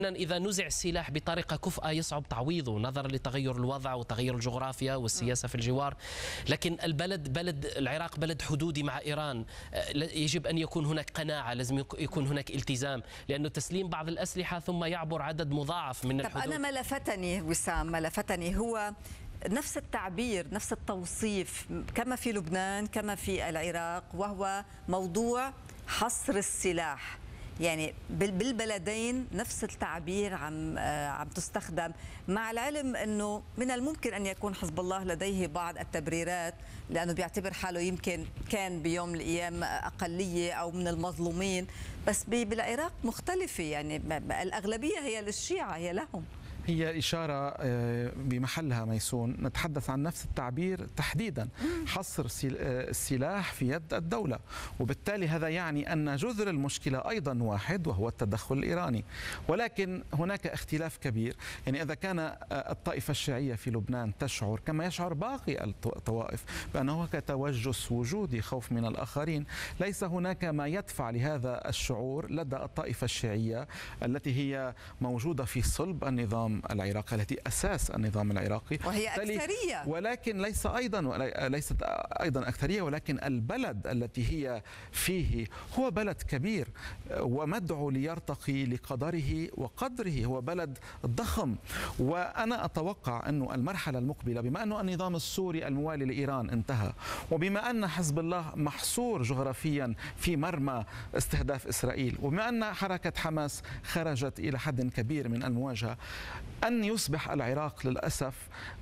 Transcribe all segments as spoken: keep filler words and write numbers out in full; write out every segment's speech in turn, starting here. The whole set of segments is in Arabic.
إذا نزع السلاح بطريقة كفءة يصعب تعويضه نظرا لتغير الوضع وتغير الجغرافيا والسياسة في الجوار، لكن البلد بلد العراق بلد حدودي مع إيران، يجب أن يكون هناك قناعة، لازم يكون هناك التزام، لأنه تسليم بعض الأسلحة ثم يعبر عدد مضاعف من الحدود. طب أنا ما لفتني وسام ما لفتني هو نفس التعبير، نفس التوصيف كما في لبنان كما في العراق، وهو موضوع حصر السلاح. يعني بالبلدين نفس التعبير عم عم تستخدم، مع العلم انه من الممكن ان يكون حزب الله لديه بعض التبريرات لانه بيعتبر حاله يمكن كان بيوم من الايام اقليه او من المظلومين، بس بالعراق مختلفه، يعني الاغلبيه هي للشيعه، هي لهم. هي إشارة بمحلها ميسون، نتحدث عن نفس التعبير تحديدا، حصر السلاح في يد الدولة، وبالتالي هذا يعني أن جذر المشكلة أيضا واحد وهو التدخل الإيراني، ولكن هناك اختلاف كبير. يعني إذا كان الطائفة الشيعية في لبنان تشعر كما يشعر باقي الطوائف بأنه هناك توجس وجودي، خوف من الآخرين، ليس هناك ما يدفع لهذا الشعور لدى الطائفة الشيعية التي هي موجودة في صلب النظام العراقي، التي أساس النظام العراقي، وهي أكثرية، ولكن ليس أيضا ليست أيضا أكثرية، ولكن البلد التي هي فيه هو بلد كبير ومدعو ليرتقي لقدره وقدره، هو بلد ضخم. وأنا أتوقع أن المرحلة المقبلة، بما أن النظام السوري الموالي لإيران انتهى، وبما أن حزب الله محصور جغرافيا في مرمى استهداف إسرائيل، وبما أن حركة حماس خرجت إلى حد كبير من المواجهة، أن يصبح العراق للأسف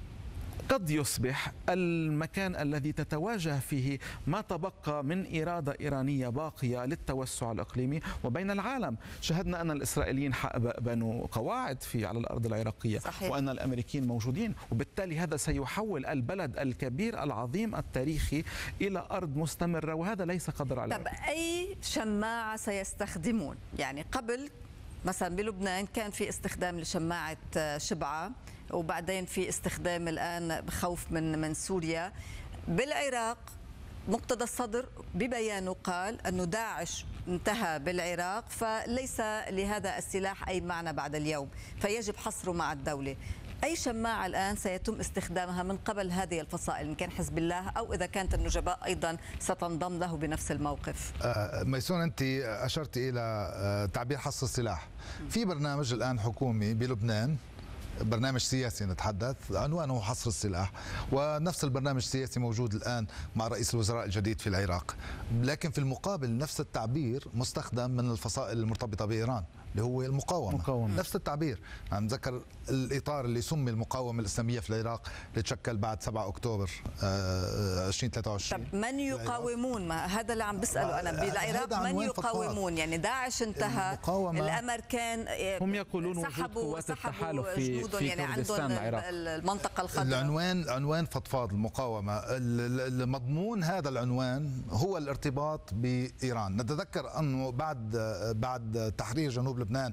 قد يصبح المكان الذي تتواجه فيه ما تبقى من إرادة إيرانية باقية للتوسع الإقليمي وبين العالم. شاهدنا أن الإسرائيليين بنوا قواعد في على الأرض العراقية، صحيح، وأن الأمريكيين موجودين، وبالتالي هذا سيحول البلد الكبير العظيم التاريخي إلى أرض مستمرة، وهذا ليس قدر عليه. طب أي شماعة سيستخدمون؟ يعني قبل مثلا بلبنان كان في استخدام لشماعة شبعة، وبعدين في استخدام الآن بخوف من من سوريا. بالعراق مقتدى الصدر ببيانه قال أنه داعش انتهى بالعراق، فليس لهذا السلاح أي معنى بعد اليوم، فيجب حصره مع الدولة. أي شماعة الآن سيتم استخدامها من قبل هذه الفصائل، إن كان حزب الله أو إذا كانت النجباء أيضا ستنضم له بنفس الموقف؟ آه ميسون، أنت أشرت إلى آه تعبير حصر السلاح. في برنامج الآن حكومي بلبنان، برنامج سياسي نتحدث عنوانه حصر السلاح، ونفس البرنامج السياسي موجود الآن مع رئيس الوزراء الجديد في العراق، لكن في المقابل نفس التعبير مستخدم من الفصائل المرتبطة بإيران اللي هو المقاومة. مقاومة. نفس التعبير، عم نذكر الإطار اللي سمي المقاومة الإسلامية في العراق اللي تشكل بعد سبعة أكتوبر ألفين وثلاثة وعشرين. طب من يقاومون؟ ما هذا اللي عم بسأله أنا. بالعراق من يقاومون؟ يعني داعش انتهى، الأمر كان هم يقولون وجود قوات التحالف في في يعني عندهم المنطقة الخضراء. العنوان عنوان فضفاض المقاومة. المضمون هذا العنوان هو الارتباط بإيران. نتذكر أنه بعد بعد تحرير جنوب لبنان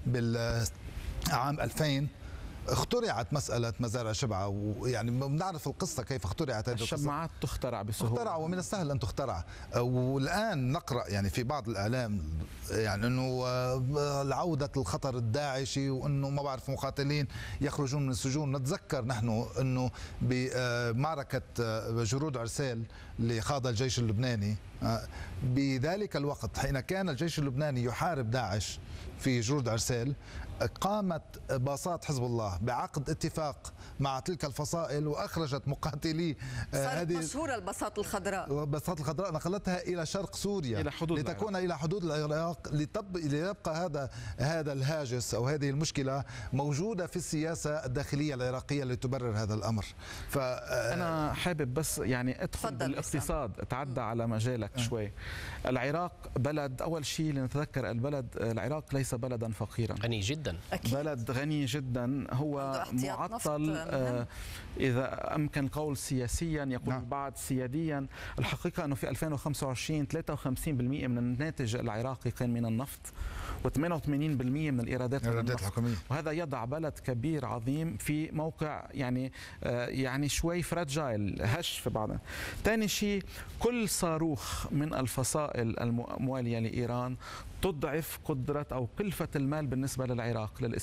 بالعام ألفين اخترعت مسألة مزارع شبعة، ويعني بنعرف القصة كيف اخترعت هذه القصة. الشماعات تخترع بسهولة، تخترع ومن السهل أن تخترع. والآن نقرأ يعني في بعض الإعلام يعني أنه عودة الخطر الداعشي، وأنه ما بعرف مقاتلين يخرجون من السجون. نتذكر نحن أنه بمعركة جرود عرسال اللي خاضها الجيش اللبناني بذلك الوقت، حين كان الجيش اللبناني يحارب داعش في جرود عرسال، قامت باصات حزب الله بعقد اتفاق مع تلك الفصائل وأخرجت مقاتلي هذه مشهورة الباصات الخضراء. الباصات الخضراء نقلتها إلى شرق سوريا، إلى حدود لتكون العراق. إلى حدود العراق، ليبقى هذا هذا الهاجس أو هذه المشكلة موجودة في السياسة الداخلية العراقية لتبرر هذا الأمر. فأنا حابب بس يعني أدخل بالاقتصاد، أتعدى على مجالك أه. شوي. العراق بلد، أول شيء لنتذكر البلد العراق ليس بلدا فقيرا، غني جدا، أكيد. بلد غني جدا، هو معطل آه إذا أمكن القول سياسيا، يقول نعم. البعض سياديا. الحقيقة أنه في ألفين وخمسة وعشرين ثلاثة وخمسين بالمئة من الناتج العراقي كان من النفط، وثمانية وثمانين بالمئة من الإيرادات الحكومية، وهذا يضع بلد كبير عظيم في موقع يعني آه يعني شوي فراجايل، هش في بعضها. ثاني شيء، كل صاروخ من الفصائل الموالية لإيران تضعف قدرة أو كلفة المال بالنسبة للعراق.